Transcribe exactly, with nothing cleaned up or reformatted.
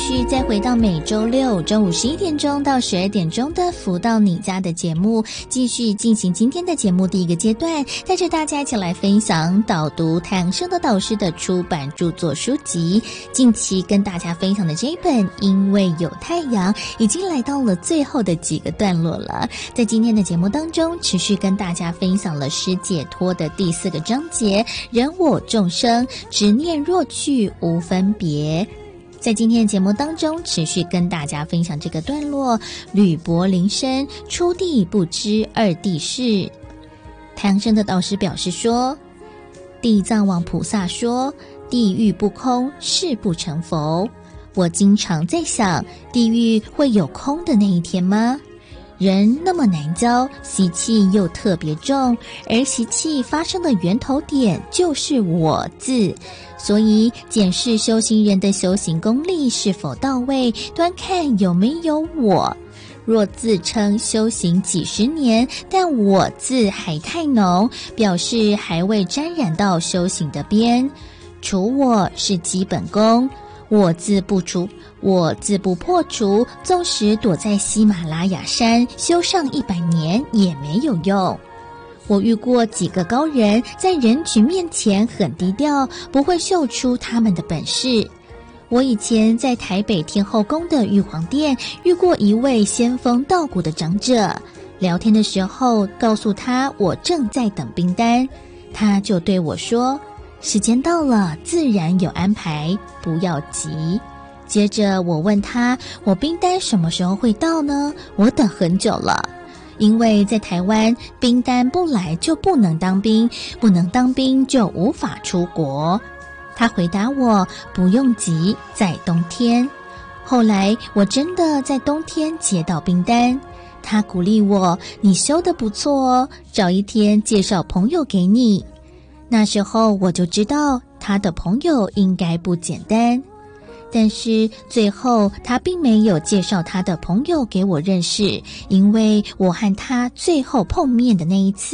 续再回到每周六中午十一点钟到十二点钟的福到你家的节目，继续进行今天的节目第一个阶段，带着大家一起来分享导读太阳升的导师的出版著作书籍。近期跟大家分享的这一本《因为有太阳》已经来到了最后的几个段落了。在今天的节目当中，持续跟大家分享了诗解脱的第四个章节，人我众生，执念若去无分别。在今天的节目当中，持续跟大家分享这个段落，吕伯灵身，初地不知二地事。太阳升的导师表示说，地藏王菩萨说，地狱不空，誓不成佛。我经常在想，地狱会有空的那一天吗？人那么难教，习气又特别重，而习气发生的源头点就是我字，所以检视修行人的修行功力是否到位，端看有没有我。若自称修行几十年，但我字还太浓，表示还未沾染到修行的边。除我是基本功，我自不除，我自不破除，纵使躲在喜马拉雅山修上一百年也没有用。我遇过几个高人，在人群面前很低调，不会秀出他们的本事。我以前在台北天后宫的玉皇殿遇过一位仙风道骨的长者，聊天的时候告诉他我正在等兵单，他就对我说，时间到了，自然有安排，不要急。接着我问他，我兵单什么时候会到呢？我等很久了。因为在台湾，兵单不来就不能当兵，不能当兵就无法出国。他回答我，不用急，在冬天。后来我真的在冬天接到兵单，他鼓励我，你修得不错哦，找一天介绍朋友给你。那时候我就知道他的朋友应该不简单，但是最后他并没有介绍他的朋友给我认识，因为我和他最后碰面的那一次